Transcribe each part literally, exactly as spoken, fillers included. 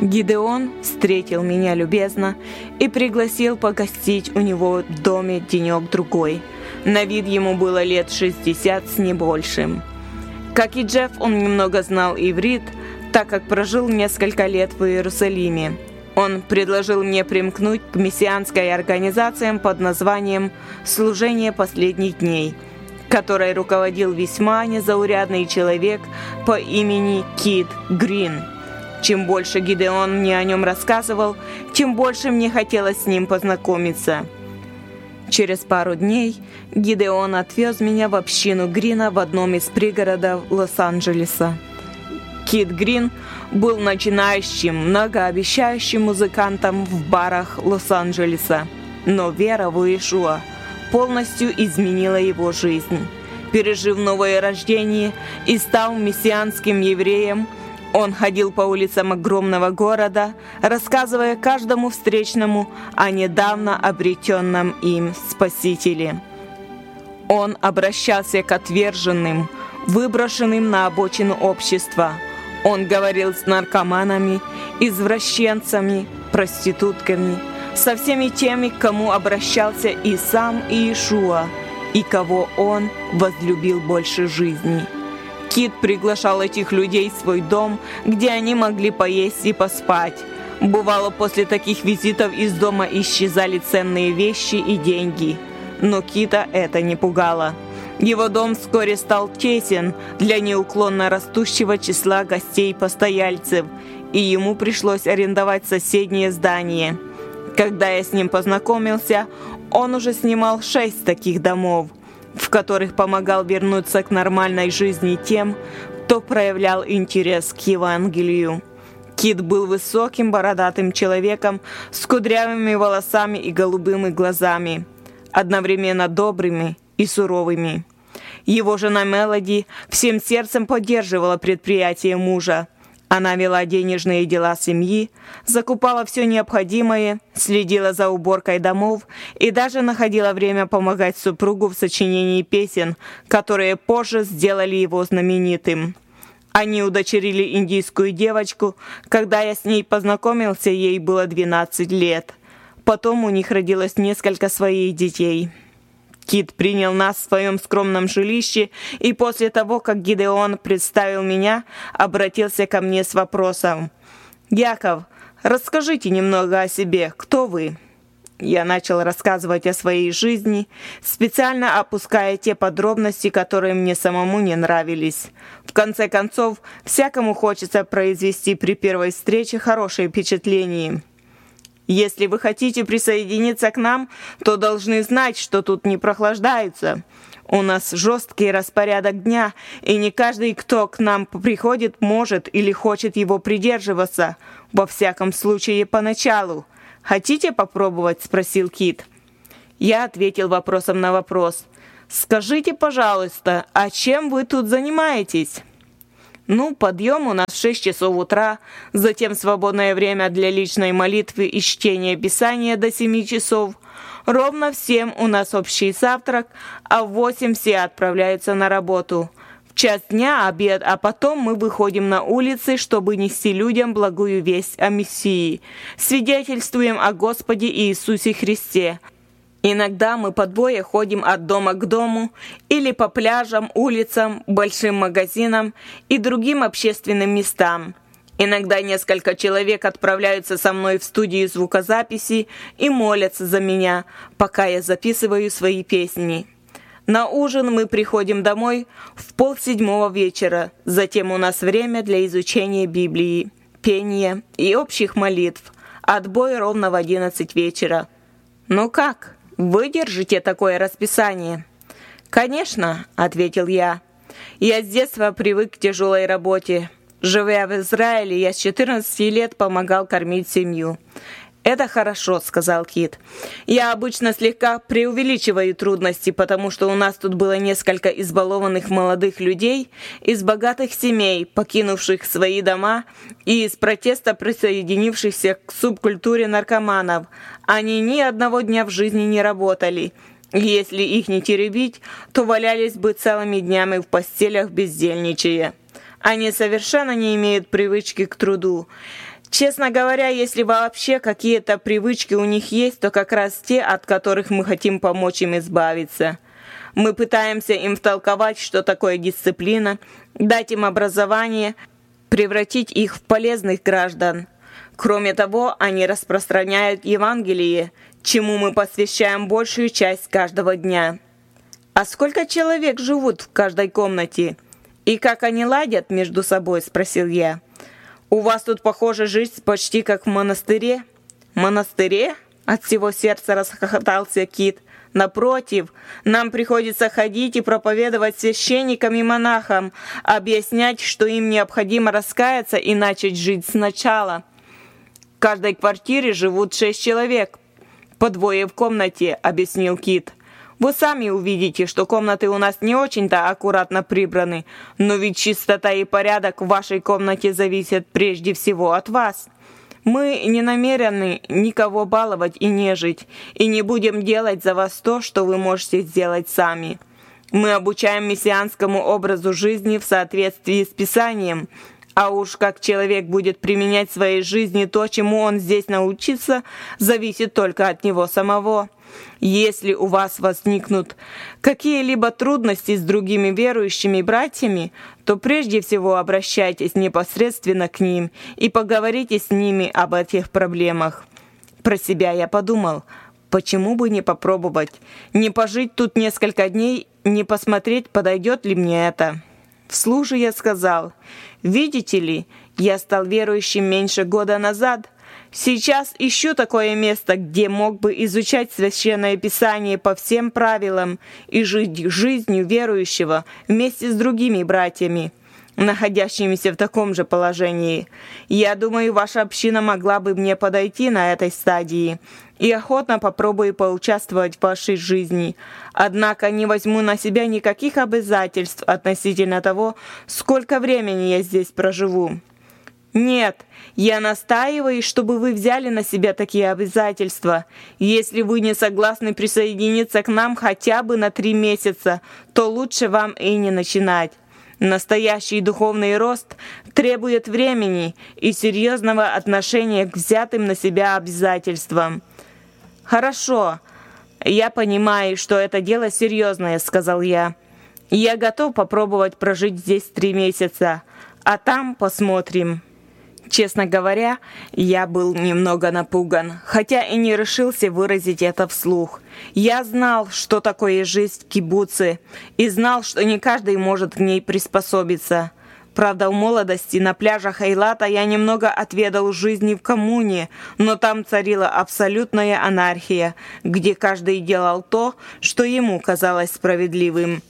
Гидеон встретил меня любезно и пригласил погостить у него в доме денек-другой. На вид ему было лет шестьдесят с небольшим. Как и Джефф, он немного знал иврит, так как прожил несколько лет в Иерусалиме. Он предложил мне примкнуть к мессианской организации под названием «Служение последних дней», которой руководил весьма незаурядный человек по имени Кит Грин. Чем больше Гидеон мне о нем рассказывал, тем больше мне хотелось с ним познакомиться. Через пару дней Гидеон отвез меня в общину Грина в одном из пригородов Лос-Анджелеса. Кит Грин был начинающим, многообещающим музыкантом в барах Лос-Анджелеса, но вера в Иешуа полностью изменила его жизнь. Пережив новое рождение и став мессианским евреем, он ходил по улицам огромного города, рассказывая каждому встречному о недавно обретенном им Спасителе. Он обращался к отверженным, выброшенным на обочину общества. Он говорил с наркоманами, извращенцами, проститутками, со всеми теми, к кому обращался и сам Иешуа, и кого он возлюбил больше жизни. Кит приглашал этих людей в свой дом, где они могли поесть и поспать. Бывало, после таких визитов из дома исчезали ценные вещи и деньги. Но Кита это не пугало. Его дом вскоре стал тесен для неуклонно растущего числа гостей-постояльцев, и ему пришлось арендовать соседнее здание. Когда я с ним познакомился, он уже снимал шесть таких домов, в которых помогал вернуться к нормальной жизни тем, кто проявлял интерес к Евангелию. Кит был высоким бородатым человеком с кудрявыми волосами и голубыми глазами, одновременно добрыми и суровыми. Его жена Мелоди всем сердцем поддерживала предприятие мужа. Она вела денежные дела семьи, закупала все необходимое, следила за уборкой домов и даже находила время помогать супругу в сочинении песен, которые позже сделали его знаменитым. Они удочерили индийскую девочку. Когда я с ней познакомился, ей было двенадцать лет. Потом у них родилось несколько своих детей. Кит принял нас в своем скромном жилище, и после того, как Гидеон представил меня, обратился ко мне с вопросом: «Яков, расскажите немного о себе, кто вы?» Я начал рассказывать о своей жизни, специально опуская те подробности, которые мне самому не нравились. В конце концов, всякому хочется произвести при первой встрече хорошее впечатление. Если вы хотите присоединиться к нам, то должны знать, что тут не прохлаждаются. У нас жесткий распорядок дня, и не каждый, кто к нам приходит, может или хочет его придерживаться, во всяком случае поначалу. «Хотите попробовать?» – спросил Кит. Я ответил вопросом на вопрос. «Скажите, пожалуйста, а чем вы тут занимаетесь?» «Ну, подъем у нас в шесть часов утра, затем свободное время для личной молитвы и чтения Писания до семи часов. Ровно в семь у нас общий завтрак, а в восемь все отправляются на работу. В час дня обед, а потом мы выходим на улицы, чтобы нести людям благую весть о Мессии. Свидетельствуем о Господе Иисусе Христе. Иногда мы по двое ходим от дома к дому или по пляжам, улицам, большим магазинам и другим общественным местам. Иногда несколько человек отправляются со мной в студию звукозаписи и молятся за меня, пока я записываю свои песни. На ужин мы приходим домой в полседьмого вечера. Затем у нас время для изучения Библии, пения и общих молитв. Отбой ровно в одиннадцать вечера. Ну как, вы держите такое расписание? «Конечно», — ответил я. «Я с детства привык к тяжелой работе. Живя в Израиле, я с четырнадцати лет помогал кормить семью». «Это хорошо», — сказал Кит. «Я обычно слегка преувеличиваю трудности, потому что у нас тут было несколько избалованных молодых людей из богатых семей, покинувших свои дома и из протеста присоединившихся к субкультуре наркоманов. Они ни одного дня в жизни не работали. Если их не теребить, то валялись бы целыми днями в постелях бездельничая. Они совершенно не имеют привычки к труду. Честно говоря, если вообще какие-то привычки у них есть, то как раз те, от которых мы хотим помочь им избавиться. Мы пытаемся им втолковать, что такое дисциплина, дать им образование, превратить их в полезных граждан. Кроме того, они распространяют Евангелие, чему мы посвящаем большую часть каждого дня. «А сколько человек живут в каждой комнате? И как они ладят между собой?» – спросил я. «У вас тут, похоже, жизнь почти как в монастыре». «Монастыре?» – от всего сердца расхохотался Кит. «Напротив, нам приходится ходить и проповедовать священникам и монахам, объяснять, что им необходимо раскаяться и начать жить сначала. В каждой квартире живут шесть человек, по двое в комнате», — объяснил Кит. «Вы сами увидите, что комнаты у нас не очень-то аккуратно прибраны, но ведь чистота и порядок в вашей комнате зависят прежде всего от вас. Мы не намерены никого баловать и нежить, и не будем делать за вас то, что вы можете сделать сами. Мы обучаем мессианскому образу жизни в соответствии с Писанием, а уж как человек будет применять в своей жизни то, чему он здесь научится, зависит только от него самого. Если у вас возникнут какие-либо трудности с другими верующими братьями, то прежде всего обращайтесь непосредственно к ним и поговорите с ними об этих проблемах». Про себя я подумал, почему бы не попробовать, не пожить тут несколько дней, не посмотреть, подойдет ли мне это. Вслух же я сказал: «Видите ли, я стал верующим меньше года назад. Сейчас ищу такое место, где мог бы изучать Священное Писание по всем правилам и жить жизнью верующего вместе с другими братьями, находящимися в таком же положении. Я думаю, ваша община могла бы мне подойти на этой стадии, и охотно попробую поучаствовать в вашей жизни. Однако не возьму на себя никаких обязательств относительно того, сколько времени я здесь проживу. Нет, я настаиваю, чтобы вы взяли на себя такие обязательства. Если вы не согласны присоединиться к нам хотя бы на три месяца, то лучше вам и не начинать. Настоящий духовный рост требует времени и серьезного отношения к взятым на себя обязательствам». «Хорошо, я понимаю, что это дело серьезное», — сказал я. «Я готов попробовать прожить здесь три месяца, а там посмотрим». Честно говоря, я был немного напуган, хотя и не решился выразить это вслух. Я знал, что такое жизнь в кибуце, и знал, что не каждый может к ней приспособиться. Правда, в молодости на пляжах Эйлата я немного отведал жизни в коммуне, но там царила абсолютная анархия, где каждый делал то, что ему казалось справедливым.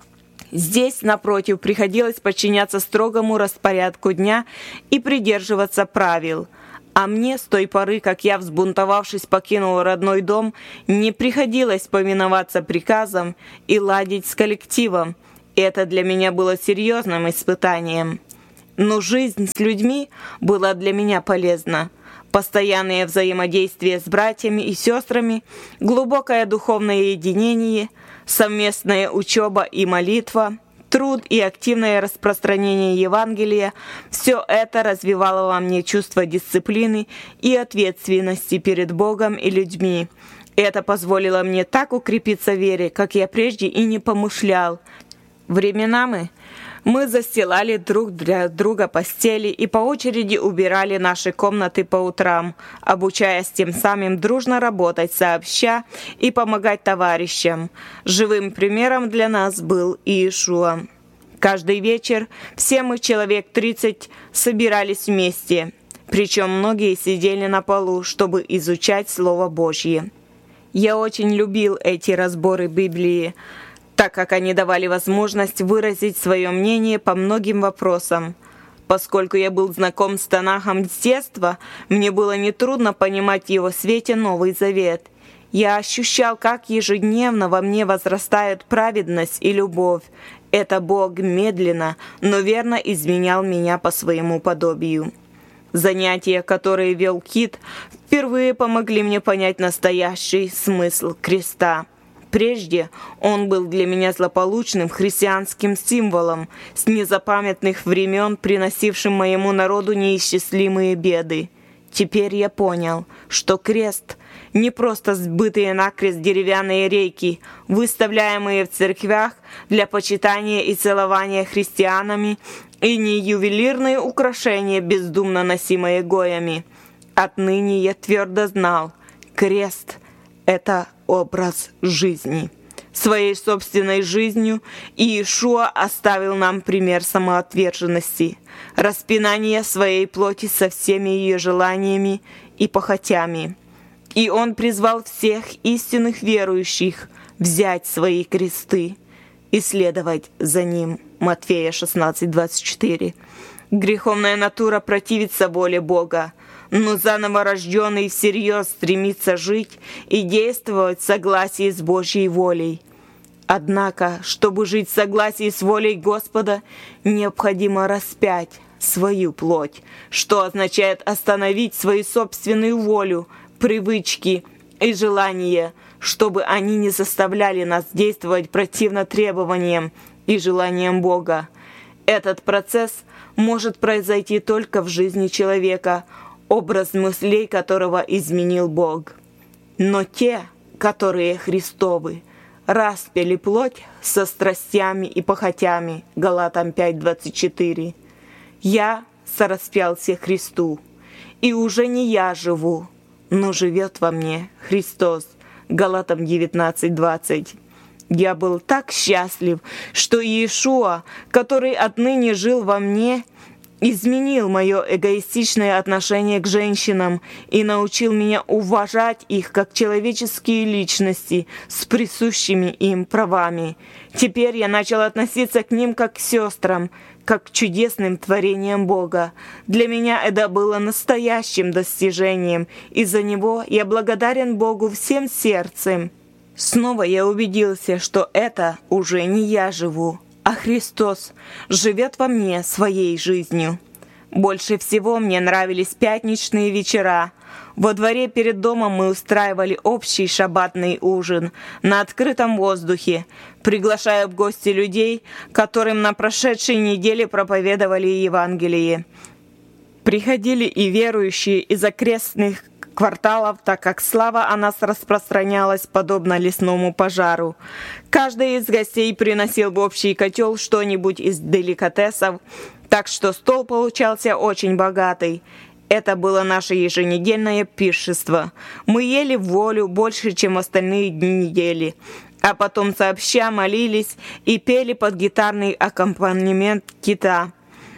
Здесь, напротив, приходилось подчиняться строгому распорядку дня и придерживаться правил. А мне с той поры, как я, взбунтовавшись, покинул родной дом, не приходилось повиноваться приказам и ладить с коллективом. Это для меня было серьезным испытанием. Но жизнь с людьми была для меня полезна. Постоянное взаимодействие с братьями и сестрами, глубокое духовное единение, совместная учеба и молитва, труд и активное распространение Евангелия – все это развивало во мне чувство дисциплины и ответственности перед Богом и людьми. Это позволило мне так укрепиться в вере, как я прежде и не помышлял. Временами мы застилали друг для друга постели и по очереди убирали наши комнаты по утрам, обучаясь тем самым дружно работать сообща и помогать товарищам. Живым примером для нас был Иешуа. Каждый вечер все мы, человек тридцать, собирались вместе, причем многие сидели на полу, чтобы изучать Слово Божье. Я очень любил эти разборы Библии, так как они давали возможность выразить свое мнение по многим вопросам. Поскольку я был знаком с Танахом с детства, мне было нетрудно понимать в его свете Новый Завет. Я ощущал, как ежедневно во мне возрастают праведность и любовь. Это Бог медленно, но верно изменял меня по своему подобию. Занятия, которые вел Кит, впервые помогли мне понять настоящий смысл креста. Прежде он был для меня злополучным христианским символом, с незапамятных времен приносившим моему народу неисчислимые беды. Теперь я понял, что крест — не просто сбитые накрест деревянные рейки, выставляемые в церквях для почитания и целования христианами, и не ювелирные украшения, бездумно носимые гоями. Отныне я твердо знал, крест — это образ жизни. Своей собственной жизнью Иешуа оставил нам пример самоотверженности, распинания своей плоти со всеми ее желаниями и похотями. И Он призвал всех истинных верующих взять свои кресты и следовать за Ним. Матфея шестнадцать двадцать четыре. Греховная натура противится воле Бога, но заново рожденный всерьез стремится жить и действовать в согласии с Божьей волей. Однако, чтобы жить в согласии с волей Господа, необходимо распять свою плоть, что означает остановить свою собственную волю, привычки и желания, чтобы они не заставляли нас действовать противно требованиям и желаниям Бога. Этот процесс может произойти только в жизни человека, образ мыслей которого изменил Бог. Но те, которые Христовы, распяли плоть со страстями и похотями. Галатам пять двадцать четыре. «Я сораспялся Христу, и уже не я живу, но живет во мне Христос». Галатам девятнадцать двадцать. Я был так счастлив, что Иешуа, который отныне жил во мне, изменил мое эгоистичное отношение к женщинам и научил меня уважать их как человеческие личности с присущими им правами. Теперь я начал относиться к ним как к сестрам, как к чудесным творениям Бога. Для меня это было настоящим достижением, и за него я благодарен Богу всем сердцем. Снова я убедился, что это уже не я живу, а Христос живет во мне своей жизнью. Больше всего мне нравились пятничные вечера. Во дворе перед домом мы устраивали общий шаббатный ужин на открытом воздухе, приглашая в гости людей, которым на прошедшей неделе проповедовали Евангелие. Приходили и верующие из окрестных кварталов, так как слава о нас распространялась подобно лесному пожару. Каждый из гостей приносил в общий котел что-нибудь из деликатесов, так что стол получался очень богатый. Это было наше еженедельное пиршество. Мы ели в волю больше, чем остальные дни недели, а потом сообща молились и пели под гитарный аккомпанемент Кита.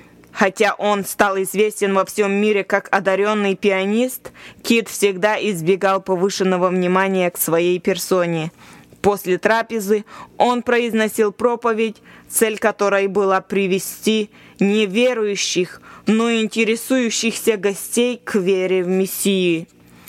Хотя он стал известен во всем мире как одаренный пианист, Кит всегда избегал повышенного внимания к своей персоне. После трапезы он произносил проповедь, цель которой была привести не верующих, но интересующихся гостей к вере в Мессию.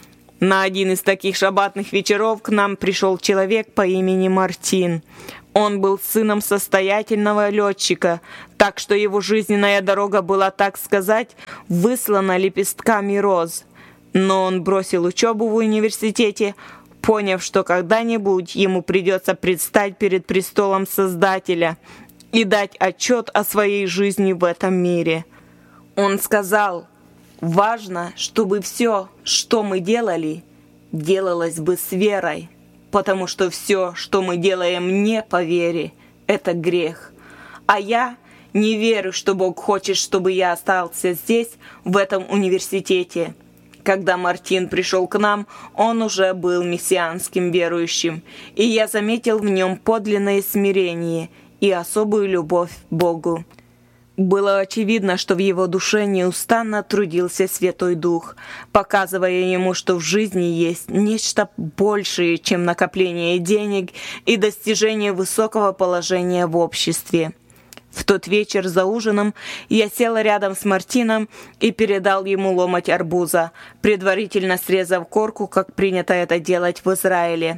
На один из таких шаббатных вечеров к нам пришел человек по имени Мартин. Он был сыном состоятельного летчика, так что его жизненная дорога была, так сказать, выслана лепестками роз. Но он бросил учебу в университете, поняв, что когда-нибудь ему придется предстать перед престолом Создателя и дать отчет о своей жизни в этом мире. Он сказал: «Важно, чтобы все, что мы делали, делалось бы с верой, потому что все, что мы делаем не по вере, это грех. А я не верю, что Бог хочет, чтобы я остался здесь, в этом университете». Когда Мартин пришел к нам, он уже был мессианским верующим, и я заметил в нем подлинное смирение и особую любовь к Богу. Было очевидно, что в его душе неустанно трудился Святой Дух, показывая ему, что в жизни есть нечто большее, чем накопление денег и достижение высокого положения в обществе. В тот вечер за ужином я села рядом с Мартином и передал ему ломоть арбуза, предварительно срезав корку, как принято это делать в Израиле.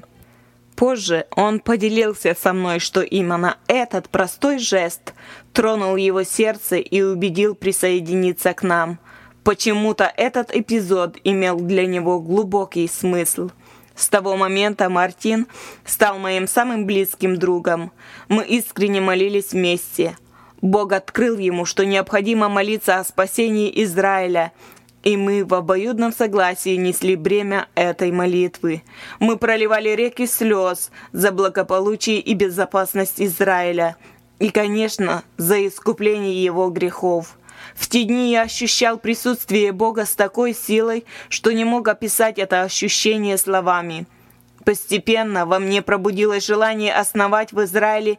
Позже он поделился со мной, что именно этот простой жест тронул его сердце и убедил присоединиться к нам. Почему-то этот эпизод имел для него глубокий смысл. С того момента Мартин стал моим самым близким другом. Мы искренне молились вместе. Бог открыл ему, что необходимо молиться о спасении Израиля, И мы в обоюдном согласии несли бремя этой молитвы. Мы проливали реки слез за благополучие и безопасность Израиля. И, конечно, за искупление его грехов. В те дни я ощущал присутствие Бога с такой силой, что не мог описать это ощущение словами. Постепенно во мне пробудилось желание основать в Израиле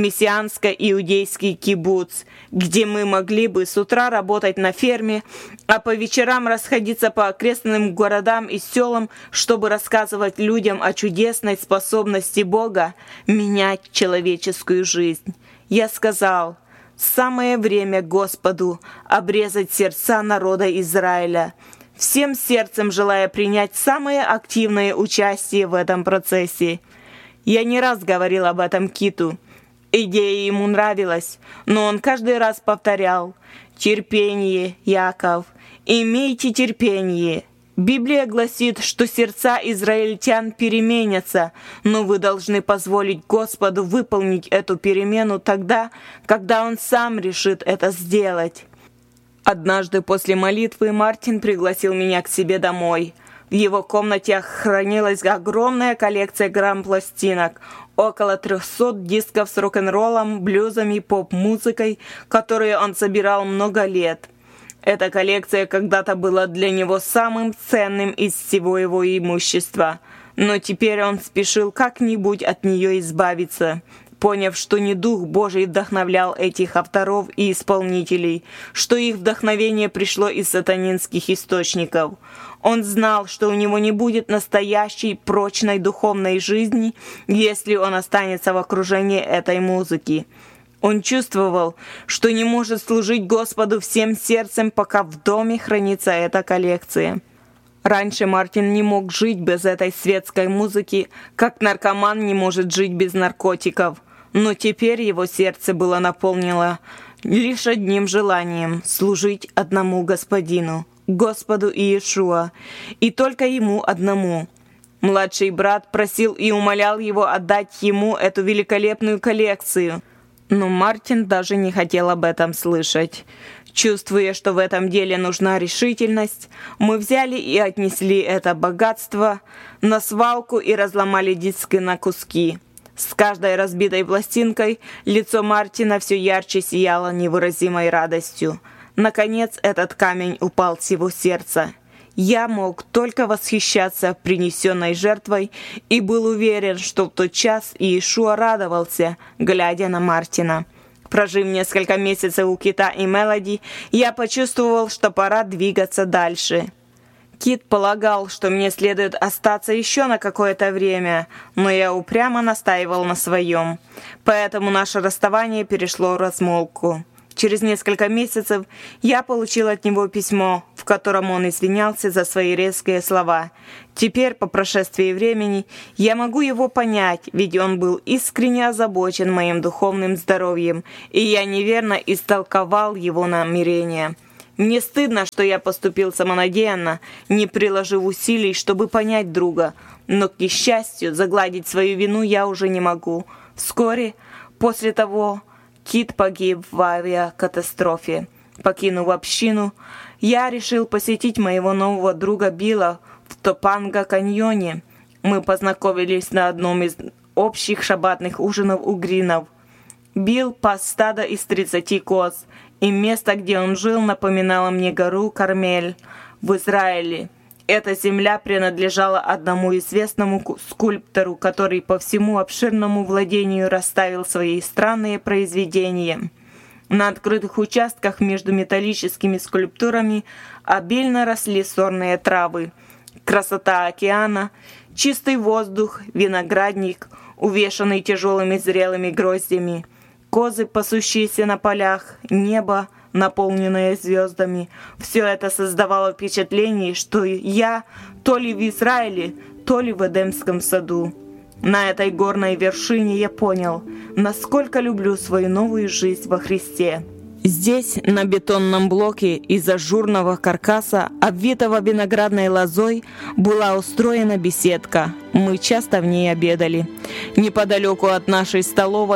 мессианско-иудейский кибуц, где мы могли бы с утра работать на ферме, а по вечерам расходиться по окрестным городам и селам, чтобы рассказывать людям о чудесной способности Бога менять человеческую жизнь. Я сказал: «Самое время Господу обрезать сердца народа Израиля», всем сердцем желая принять самое активное участие в этом процессе. Я не раз говорил об этом Киту. Идея ему нравилась, но он каждый раз повторял: «Терпение, Яков, имейте терпение». Библия гласит, что сердца израильтян переменятся, но вы должны позволить Господу выполнить эту перемену тогда, когда Он сам решит это сделать. Однажды после молитвы Мартин пригласил меня к себе домой. В его комнате хранилась огромная коллекция грамм-пластинок, около трехсот дисков с рок-н-роллом, блюзом и поп-музыкой, которые он собирал много лет. Эта коллекция когда-то была для него самым ценным из всего его имущества, но теперь он спешил как-нибудь от нее избавиться, поняв, что не Дух Божий вдохновлял этих авторов и исполнителей, что их вдохновение пришло из сатанинских источников. Он знал, что у него не будет настоящей прочной духовной жизни, если он останется в окружении этой музыки. Он чувствовал, что не может служить Господу всем сердцем, пока в доме хранится эта коллекция. Раньше Мартин не мог жить без этой светской музыки, как наркоман не может жить без наркотиков. Но теперь его сердце было наполнено лишь одним желанием – служить одному Господину, Господу Иешуа, и только Ему одному. Младший брат просил и умолял его отдать ему эту великолепную коллекцию, но Мартин даже не хотел об этом слышать. Чувствуя, что в этом деле нужна решительность, мы взяли и отнесли это богатство на свалку и разломали диски на куски. С каждой разбитой пластинкой лицо Мартина все ярче сияло невыразимой радостью. Наконец этот камень упал с его сердца. Я мог только восхищаться принесенной жертвой и был уверен, что в тот час Иешуа радовался, глядя на Мартина. Прожив несколько месяцев у Кита и Мелоди, я почувствовал, что пора двигаться дальше. Кит полагал, что мне следует остаться еще на какое-то время, но я упрямо настаивал на своем. Поэтому наше расставание перешло в размолвку. Через несколько месяцев я получил от него письмо, в котором он извинялся за свои резкие слова. Теперь, по прошествии времени, я могу его понять, ведь он был искренне озабочен моим духовным здоровьем, и я неверно истолковал его намерения. Мне стыдно, что я поступил самонадеянно, не приложив усилий, чтобы понять друга, но, к несчастью, загладить свою вину я уже не могу. Вскоре после того Кит погиб в авиакатастрофе. Покинув общину, я решил посетить моего нового друга Билла в Топанга-каньоне. Мы познакомились на одном из общих шаббатных ужинов у Гринов. Билл пас стадо из тридцати коз, и место, где он жил, напоминало мне гору Кармель в Израиле. Эта земля принадлежала одному известному скульптору, который по всему обширному владению расставил свои странные произведения. На открытых участках между металлическими скульптурами обильно росли сорные травы. Красота океана, чистый воздух, виноградник, увешанный тяжелыми зрелыми гроздями, козы, пасущиеся на полях, небо, наполненное звездами. Все это создавало впечатление, что я то ли в Израиле, то ли в Эдемском саду. На этой горной вершине я понял, насколько люблю свою новую жизнь во Христе. Здесь, на бетонном блоке из ажурного каркаса, обвитого виноградной лозой, была устроена беседка. Мы часто в ней обедали. Неподалеку от нашей столовой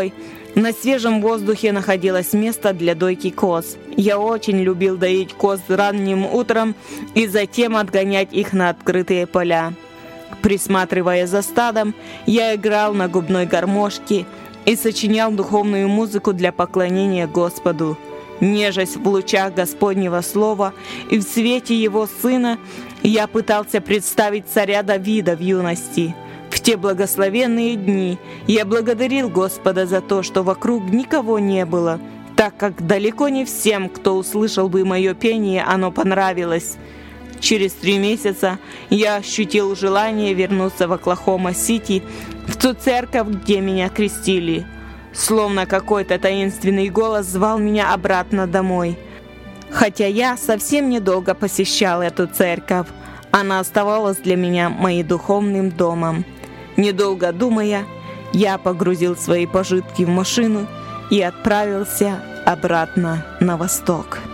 На свежем воздухе находилось место для дойки коз. Я очень любил доить коз ранним утром и затем отгонять их на открытые поля. Присматривая за стадом, я играл на губной гармошке и сочинял духовную музыку для поклонения Господу. Нежась в лучах Господнего Слова и в свете Его Сына, я пытался представить царя Давида в юности. В те благословенные дни я благодарил Господа за то, что вокруг никого не было, так как далеко не всем, кто услышал бы мое пение, оно понравилось. Через три месяца я ощутил желание вернуться в Оклахома-Сити, в ту церковь, где меня крестили. Словно какой-то таинственный голос звал меня обратно домой. Хотя я совсем недолго посещал эту церковь, она оставалась для меня моим духовным домом. Недолго думая, я погрузил свои пожитки в машину и отправился обратно на восток.